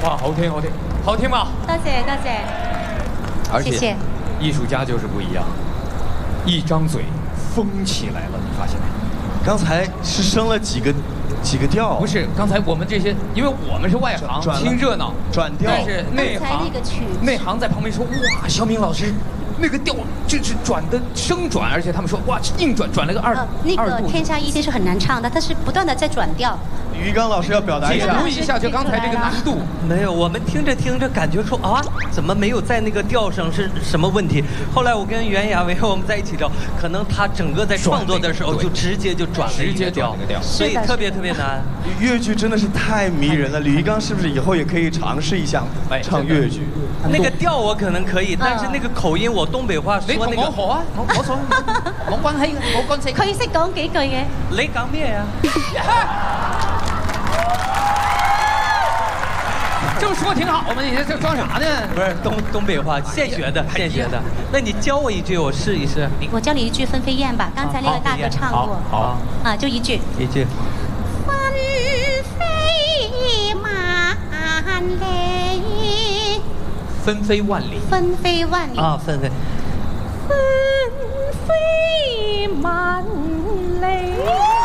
哇，好聽好聽，好聽嘛！ 多謝多謝， 而且謝謝藝術家就是不一樣，一張嘴瘋起來了，你發現沒？ 剛才是升了幾個調？ 不是，剛才我們這些，因為我們是外行，聽熱鬧， 轉調。 但是內行在旁邊說，哇，小敏老師。那個調就是轉的升轉，而且他們說哇硬轉了個二度。 那個天下一心是很難唱的，它是不斷的在轉調。 李玉剛老師要表達一下， 解讀一下就剛才這個難度。 沒有，我們聽着聽着感覺說啊，怎麼沒有在那個調上是什麼問題？後來我跟袁娅維我們在一起聊，可能他整個在創作的時候就直接就轉了一個調，所以特別特別難。 粵劇真的是太迷人了，李玉剛是不是以後也可以嘗試一下唱粵劇？ 那個調我可能可以，但是那個口音我東北話說那個。 你同我學啊，我錯，冇關係，冇關係。 佢識講幾句嘅。 你講咩啊？ 這麼說挺好嘛，你這裝啥呢？ 不是東北話，現學的，現學的。那你教我一句，我試一試。 我教你一句《分飛燕》吧，剛才那個大哥唱過。 好。 啊，就一句。 一句。 分飛萬里。 分飛萬里。 分飛萬里。 啊，分飛。 分飛萬里。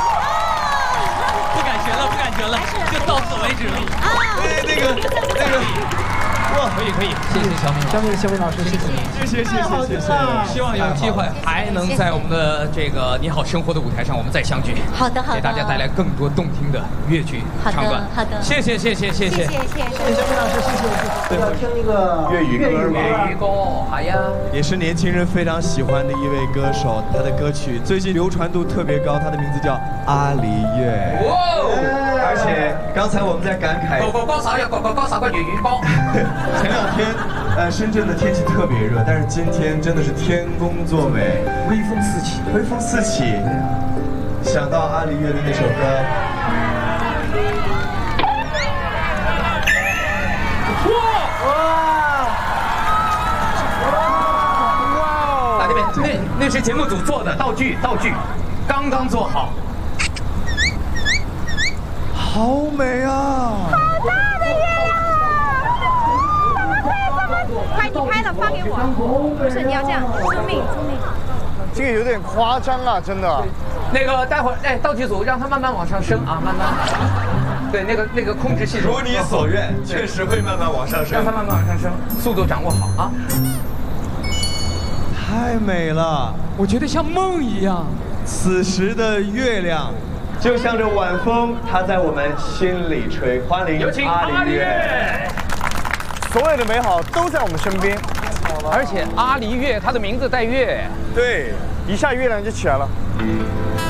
不敢學了，不敢學了，就到此為止了。 啊， 那個， 哇，可以，謝謝小敏老師，謝謝你，謝謝。希望有機會還能在我們的這個你好生活的舞台上，我們再相聚。 好的， 給大家帶來更多動聽的粵劇唱段。 好的， 謝謝。 謝謝小敏老師，謝謝。 要聽一個粵語歌嗎？ 粵語歌，係啊。 也是年輕人非常喜歡的一位歌手，他的歌曲最近流傳度特別高，他的名字叫阿黎月。而且剛才我們在感慨， 個個歌手有個個歌手嘅粵語歌。 前兩天，深圳的天氣特別熱，但是今天真的是天公作美， 微風四起， 微風四起。想到阿黎月的那首歌。 哇！那是節目組做的道具，剛剛做好。 好美啊！ 好大的月亮！快，你拍了發給我。不是，你要這樣，注命。 這個有點誇張啊，真的。 那個待會兒，道具組讓它慢慢往上升啊，慢慢。對，那個控制系統。 如你所願，確實會慢慢往上升。 讓它慢慢往上升，速度掌握好啊。 太美了， 我覺得像夢一樣。 此時的月亮。就像這晚風，它在我們心裏吹。歡迎有請阿黎月。 所有的美好都在我們身邊， 而且阿黎月，它的名字帶月。 對，一下月亮就起來了。